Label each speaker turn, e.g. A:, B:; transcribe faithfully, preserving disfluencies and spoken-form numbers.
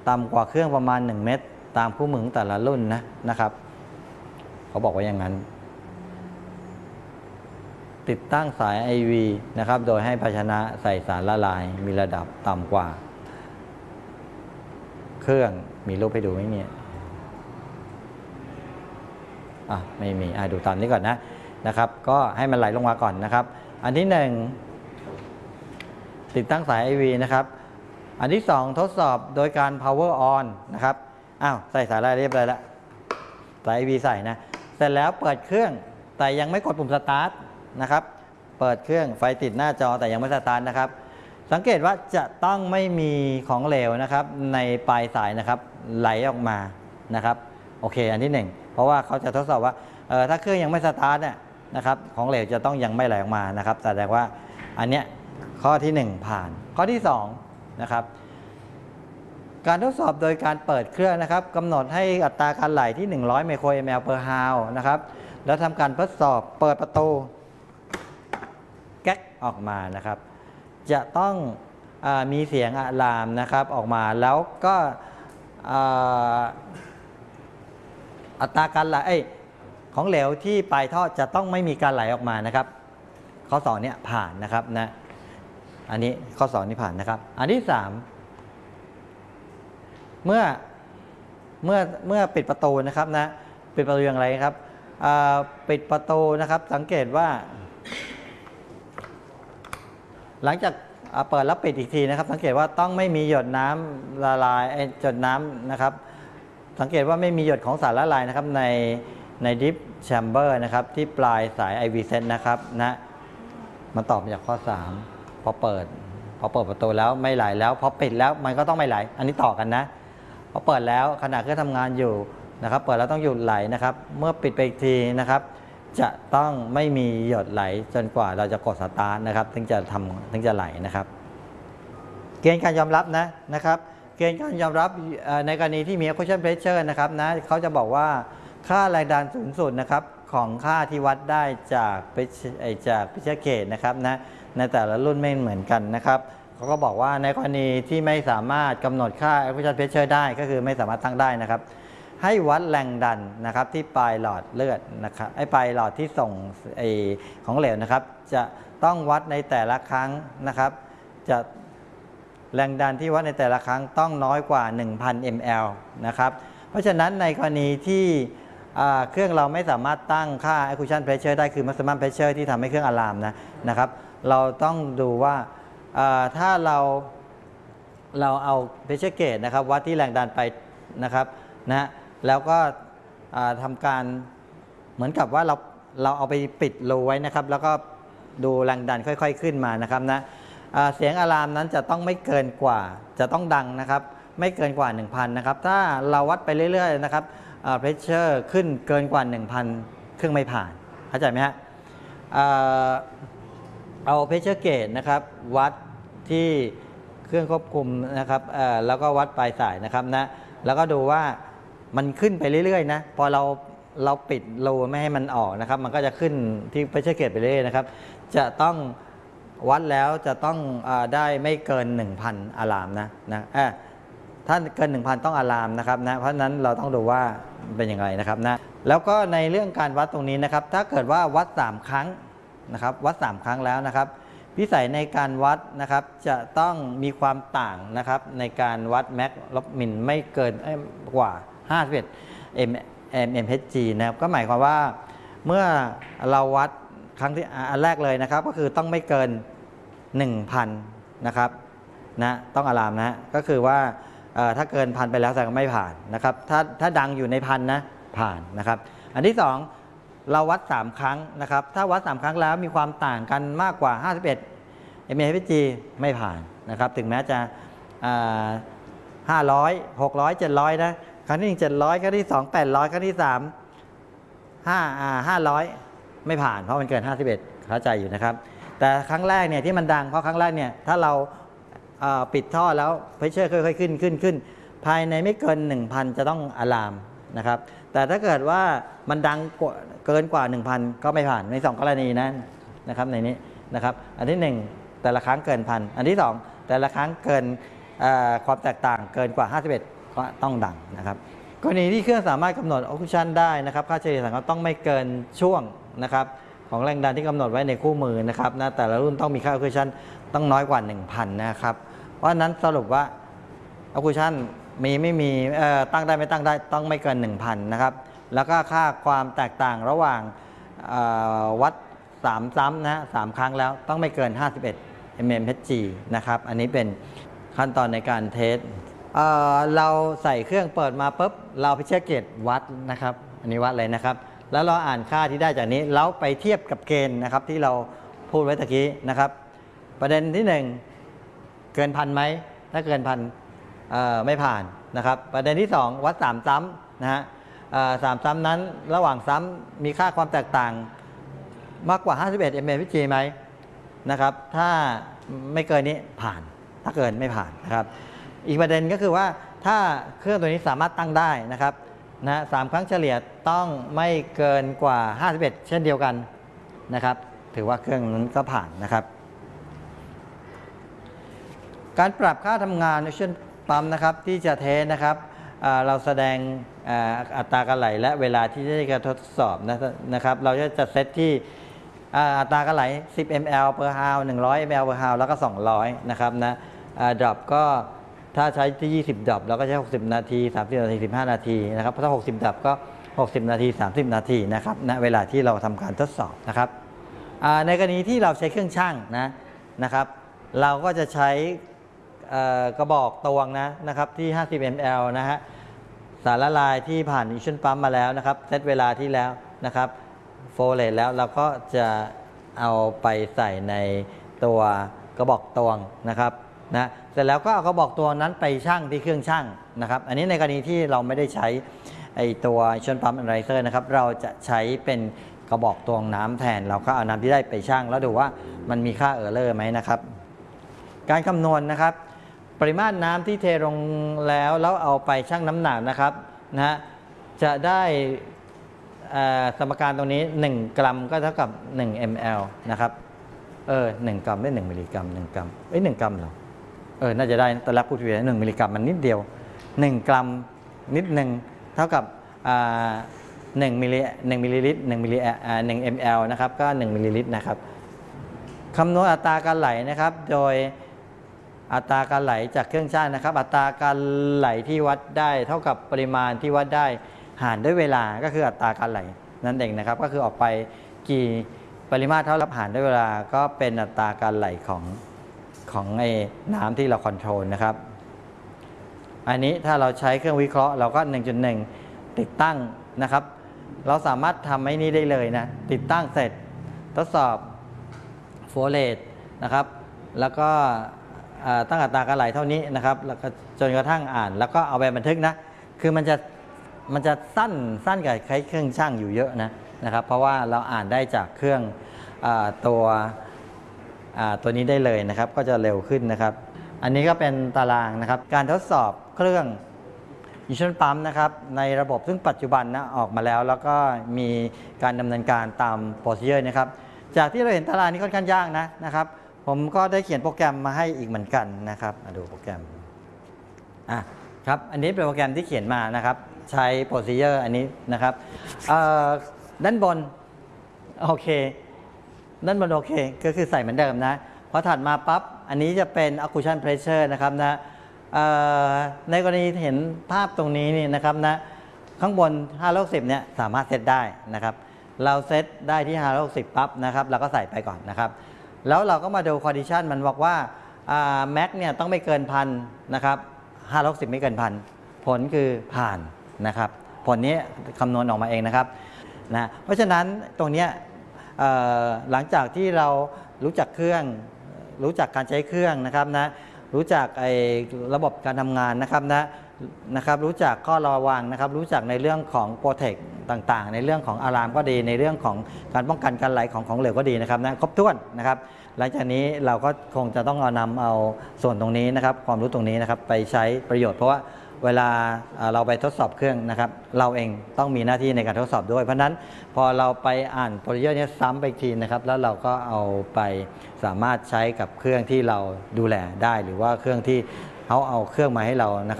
A: ต่ำกว่าเครื่องประมาณหนึ่งเมตรตามคู่มือแต่ละรุ่นนะนะครับเขาบอกว่าอย่างนั้นติดตั้งสาย ไอ วี นะครับโดยให้ภาชนะใส่สารละลายมีระดับต่ำกว่าเครื่องมีรูปให้ดูไหมเนี่ยอ่ะไม่มีอ่ะดูตามนี้ก่อนนะนะครับก็ให้มันไหลลงมาก่อนนะครับอันที่หนึ่งติดตั้งสาย ไอ วี นะครับอันที่สองทดสอบโดยการ power on นะครับอ้าวใส่สายอะไรเรียบร้อยแล้วสาย ไอ วี ใส่นะเสร็จแล้วเปิดเครื่องแต่ยังไม่กดปุ่มสตาร์ทนะครับเปิดเครื่องไฟติดหน้าจอแต่ยังไม่สตาร์ทนะครับสังเกตว่าจะต้องไม่มีของเหลวนะครับในปลายสายนะครับไหลออกมานะครับโอเคอันที่หนึ่งเพราะว่าเขาจะทดสอบว่าเออถ้าเครื่องยังไม่สตาร์ทเนี่ยนะครับของเหลวจะต้องยังไม่ไหลออกมานะครับแสดงว่าอันเนี้ยข้อที่หนึ่งผ่านข้อที่สองนะครับการทดสอบโดยการเปิดเครื่องนะครับกำหนดให้อัตราการไหลที่หนึ่งร้อยไมโครแอมแอล per hour นะครับแล้วทำการทดสอบเปิดประตูแก๊กออกมานะครับจะต้องอมีเสียงอะลามนะครับออกมาแล้วก็อัตราการไหลของเหลวที่ปลายท่อจะต้องไม่มีการไหลออกมานะครับข้อสองเนี่ยผ่านนะครับนะอันนี้ข้อสองนี่ผ่านนะครับอันที่สามเมื่อเมื่อเมื่อปิดประตูนะครับนะปิดประตูอย่างไรครับปิดประตูนะครับสังเกตว่าหลังจากเปิดแล้วปิดอีกทีนะครับสังเกตว่าต้องไม่มีหยดน้ำละลายหยดน้ำนะครับสังเกตว่าไม่มีหยดของสารละลายนะครับในในดิฟแชมเบอร์นะครับที่ปลายสาย ไอ วี Set นะครับนะมันตอบมาจากข้อสามพอเปิดพอเปิดประตูแล้วไม่ไหลแล้วพอปิดแล้วมันก็ต้องไม่ไหลอันนี้ต่อกันนะพอเปิดแล้วขณะเครื่องทำงานอยู่นะครับเปิดแล้วต้องหยุดไหลนะครับเมื่อปิดไปอีกทีนะครับจะต้องไม่มีหยดไหลจนกว่าเราจะกดสตาร์ทนะครับถึงจะทำถึงจะไหลนะครับเกณฑ์การยอมรับนะนะครับเกณฑ์การยอมรับในกรณีที่มี Occlusion Pressure นะครับนะเขาจะบอกว่าค่าแรงดันสูงสุดนะครับของค่าที่วัดได้จากจากพิเศษเกตนะครับนะในแต่ละรุ่นไม่เหมือนกันนะครับเขาก็บอกว่าในกรณีที่ไม่สามารถกำหนดค่า Occlusion Pressure ได้ก็คือไม่สามารถตั้งได้นะครับให้วัดแรงดันนะครับที่ปลายหลอดเลือดนะครับไอ้ปลายหลอดที่ส่งไอ้ของเหลวนะครับจะต้องวัดในแต่ละครั้งนะครับจะแรงดันที่วัดในแต่ละครั้งต้องน้อยกว่า หนึ่งพัน มิลลิลิตร นะครับเพราะฉะนั้นในกรณีที่เครื่องเราไม่สามารถตั้งค่า Occlusion Pressure ได้คือ Maximum Pressure ที่ทำให้เครื่องอะลามนะนะครับเราต้องดูว่าถ้าเราเราเอา Pressure Gauge นะครับวัดที่แรงดันไปนะครับนะแล้วก็ทำการเหมือนกับว่าเราเราเอาไปปิดรูไว้นะครับแล้วก็ดูแรงดันค่อยๆขึ้นมานะครับนะเสียงอะลามนั้นจะต้องไม่เกินกว่าจะต้องดังนะครับไม่เกินกว่า หนึ่งพัน นะครับถ้าเราวัดไปเรื่อยๆนะครับเพรสเชอร์ขึ้นเกินกว่า หนึ่งพัน เครื่องไม่ผ่านเข้าใจไหมฮะเอาเพรสเชอร์เกจนะครับวัดที่เครื่องควบคุมนะครับแล้วก็วัดปลายสายนะครับนะแล้วก็ดูว่ามันขึ้นไปเรื่อยๆนะพอเราเราปิดรูไม่ให้มันออกนะครับมันก็จะขึ้นที่เพรสเชอร์เกจไปเรื่อยๆนะครับจะต้องวัดแล้วจะต้องอได้ไม่เกิน หนึ่งพัน อะลามนะนะถ้าเกิน หนึ่งพัน ต้องอะลามนะครับนะเพราะฉะนั้นเราต้องดูว่าเป็นอย่างไรนะครับนะแล้วก็ในเรื่องการวัดตรงนี้นะครับถ้าเกิดว่าวัดสามครั้งนะครับวัดสามครั้งแล้วนะครับพิสัยในการวัดนะครับจะต้องมีความต่างนะครับในการวัดแม็กลบมินไม่เกินกว่าห้าสิบเอ็ด เอ็ม เอ็ม เอช จี นะครับก็หมายความว่าเมื่อเราวัดครั้งที่อันแรกเลยนะครับก็คือต้องไม่เกิน หนึ่งพัน นะครับนะต้องอะลามนะก็คือว่าถ้าเกินพันไปแล้วแสดงว่าไม่ผ่านนะครับถ้าถ้าดังอยู่ในพันนะผ่านนะครับอันที่สองเราวัดสามครั้งนะครับถ้าวัดสามครั้งแล้วมีความต่างกันมากกว่าห้าสิบเอ็ด เอ็ม เอช จี ไม่ผ่านนะครับถึงแม้จะห้าร้อย หกร้อย เจ็ดร้อยนะครั้งที่หนึ่ง เจ็ดร้อยครั้งที่สอง แปดร้อยครั้งที่สามห้าอ่าห้าร้อยไม่ผ่านเพราะมันเกินห้าสิบเอ็ดเข้าใจอยู่นะครับแต่ครั้งแรกเนี่ยที่มันดังเพราะครั้งแรกเนี่ยถ้าเราปิดท่อแล้วเพรสเชอร์ค่อยๆขึ้นขึ้นขึ้นภายในไม่เกิน หนึ่งพัน จะต้องอะลามนะครับแต่ถ้าเกิดว่ามันดังเกินกว่า หนึ่งพัน ก็ไม่ผ่านในสองกรณีนั้นนะครับในนี้นะครับอันที่หนึ่งแต่ละครั้งเกินพันอันที่สองแต่ละครั้งเกินความแตกต่างเกินกว่าห้าสิบเอ็ดก็ต้องดังนะครับกรณีที่เครื่องสามารถกำหนด occlusion ได้นะครับค่าเฉลี่ยสังเคราะห์ต้องไม่เกินช่วงนะครับของแรงดันที่กำหนดไว้ในคู่มือนะครับนะแต่ละรุ่นต้องมีค่า occlusion ต้องน้อยกว่า หนึ่งพัน นะครับเพราะฉะนั้นสรุปว่า occlusion มีไม่มีตั้งได้ไม่ตั้งได้ต้องไม่เกิน หนึ่งพัน นะครับแล้วก็ค่าความแตกต่างระหว่างวัดสามซ้ำนะสามครั้งแล้วต้องไม่เกินห้าสิบเอ็ด มิลลิเมตร จี นะครับอันนี้เป็นขั้นตอนในการเทสเอ่อเราใส่เครื่องเปิดมาปุ๊บเราไปเช็คเกจวัดนะครับอันนี้วัดเลยนะครับแล้วเราอ่านค่าที่ได้จากนี้แล้วไปเทียบกับเกณฑ์นะครับที่เราพูดไว้ตะกี้นะครับประเด็นที่หนึ่งเกินพันไหมถ้าเกินพันไม่ผ่านนะครับประเด็นที่สองวัดสามซ้ำนะฮะสามซ้ำนั้นระหว่างซ้ำมีค่าความแตกต่างมากกว่าห้าสิบเอ็ด มิลลิเมตร จี ไหมนะครับถ้าไม่เกินนี้ผ่านถ้าเกินไม่ผ่านนะครับอีกประเด็นก็คือว่าถ้าเครื่องตัวนี้สามารถตั้งได้นะครับนะสามครั้งเฉลี่ยต้องไม่เกินกว่าห้าสิบเอ็ดเช่นเดียวกันนะครับถือว่าเครื่องนั้นก็ผ่านนะครับการปรับค่าทำงานในช่วงปั๊มนะครับที่จะเทสนะครับเราแสดงอัตราการไหลและเวลาที่ได้การทดสอบนะครับเราจะจัดเซตที่อัตราการไหลสิบ มิลลิลิตร per hour หนึ่งร้อย มิลลิลิตร per hour แล้วก็สองร้อยนะครับนะดรอปก็ถ้าใช้ที่ยี่สิบดรอปเราก็ใช้หกสิบนาทีสามสิบนาทีสิบห้านาทีนะครับถ้าหกสิบดรอปก็หกสิบนาทีสามสิบนาทีนะครับณเวลาที่เราทำการทดสอบนะครับในกรณีที่เราใช้เครื่องชั่งนะนะครับเราก็จะใช้กระบอกตวงนะนะครับที่ห้าสิบ มิลลิลิตร นะฮะสารละลายที่ผ่านอิชั่นปั๊มมาแล้วนะครับเซตเวลาที่แล้วนะครับโฟเลตแล้วเราก็จะเอาไปใส่ในตัวกระบอกตวงนะครับนะเสร็จแล้วก็เอากระบอกตวงนั้นไปชั่งที่เครื่องชั่งนะครับอันนี้ในกรณีที่เราไม่ได้ใช้ไอตัวอิชั่นปั๊มแอนไลเซอร์นะครับเราจะใช้เป็นกระบอกตวงน้ำแทนเราก็เอาน้ำที่ได้ไปชั่งแล้วดูว่ามันมีค่าเออร์เลอร์ไหมนะครับการคำนวณนะครับปริมาตรน้ำที่เทลงแล้วแล้วเอาไปชั่งน้ำหนักนะครับนะฮะจะได้สมการตรงนี้หนึ่งกรัมก็เท่ากับหนึ่ง มิลลิลิตร นะครับเออหนึ่งกรัมได้หนึ่งมิลลิกรัมหนึ่งกรัมเอ้ยหนึ่งกรัมเหรอเออน่าจะได้ตอนแรกพูดผิดหนึ่งมิลลิกรัมมันนิดเดียวหนึ่งกรัมนิดหนึ่งเท่ากับหนึ่งมิลลิหนึ่งมิลลิลิตรหนึ่งมิลลิหนึ่ง มิลลิลิตร นะครับก็หนึ่งมิลลิลิตรนะครับคำนวณอัตราการไหลนะครับโดยอัตราการไหลจากเครื่องชั่งนะครับอัตราการไหลที่วัดได้เท่ากับปริมาณที่วัดได้หารด้วยเวลาก็คืออัตราการไหลนั่นเองนะครับก็คือออกไปกี่ปริมาตรเท่ากับหารด้วยเวลาก็เป็นอัตราการไหลของของไอ้น้ำที่เราคอนโทรลนะครับอันนี้ถ้าเราใช้เครื่องวิเคราะห์เราก็ หนึ่งจุดหนึ่ง ติดตั้งนะครับเราสามารถทำไอ้นี้ได้เลยนะติดตั้งเสร็จทดสอบโฟเลตนะครับแล้วก็ตั้งอัตราการไหลเท่านี้นะครับแล้วก็จนกระทั่งอ่านแล้วก็เอาไปบันทึกนะคือมันจะมันจะสั้นสั้นกับใช้เครื่องชั่งอยู่เยอะนะนะครับเพราะว่าเราอ่านได้จากเครื่องอตัวตัวนี้ได้เลยนะครับก็จะเร็วขึ้นนะครับอันนี้ก็เป็นตารางนะครับการทดสอบเครื่องอิชั่นปั๊มนะครับในระบบซึ่งปัจจุบันนะออกมาแล้วแล้วก็มีการดำเนินการตามโปรซีเจอร์นะครับจากที่เราเห็นตารางนี้ค่อนข้างยากนะนะครับผมก็ได้เขียนโปรแกรมมาให้อีกเหมือนกันนะครับมาดูโปรแกรมอ่ะครับอันนี้เป็นโปรแกรมที่เขียนมานะครับใช้โปรซีเจอร์อันนี้นะครับด้านบนโอเคด้านบนโอเคก็คือใส่เหมือนเดิมนะพอถัดมาปั๊บอันนี้จะเป็น occlusion pressure นะครับนะในกรณีเห็นภาพตรงนี้นี่นะครับนะข้างบนห้าร้อยหกสิบเนี่ยสามารถเซตได้นะครับเราเซตได้ที่ห้าร้อยหกสิบปั๊บนะครับเราก็ใส่ไปก่อนนะครับแล้วเราก็มาดู condition มันบอกว่าแม็กเนี่ยต้องไม่เกินพันนะครับห้าร้อยหกสิบไม่เกินพันผลคือผ่านนะครับผลนี้คำนวณออกมาเองนะครับนะเพราะฉะนั้นตรงนี้หลังจากที่เรารู้จักเครื่องรู้จักการใช้เครื่องนะครับนะรู้จักไอ้ระบบการทำงานนะครับนะนะครับรู้จักข้อระวังนะครับรู้จักในเรื่องของโปรเทคต่างๆในเรื่องของอะลามก็ดีในเรื่องของการป้องกันการไหลของของเหลวก็ดีนะครับนะครบถ้วนนะครับหลังจากนี้เราก็คงจะต้องเอานำเอาส่วนตรงนี้นะครับความรู้ตรงนี้นะครับไปใช้ประโยชน์เพราะว่าเวลาเราไปทดสอบเครื่องนะครับเราเองต้องมีหน้าที่ในการทดสอบด้วยเพราะนั้นพอเราไปอ่านโปรซีเจอร์นี้ซ้ำไปอีกทีนะครับแล้วเราก็เอาไปสามารถใช้กับเครื่องที่เราดูแลได้หรือว่าเครื่องที่เขาเอาเครื่องมาให้เรานะครับ